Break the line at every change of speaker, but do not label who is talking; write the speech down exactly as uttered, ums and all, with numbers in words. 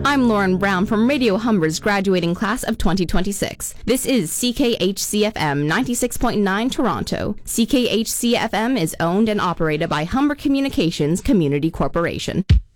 I'm Lauren Brown from Radio Humber's graduating class of twenty twenty-six. This is C K H C F M ninety-six point nine Toronto. C K H C F M is owned and operated by Humber Communications Community Corporation.